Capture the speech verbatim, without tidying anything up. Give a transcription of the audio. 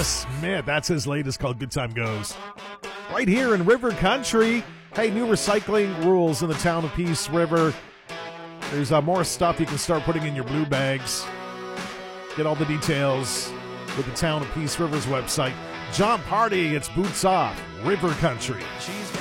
Smith. That's his latest called Good Time Goes. Right here in River Country. Hey, new recycling rules in the town of Peace River. There's uh, more stuff you can start putting in your blue bags. Get all the details with the town of Peace River's website. John Party, it's Boots Off, River Country. She's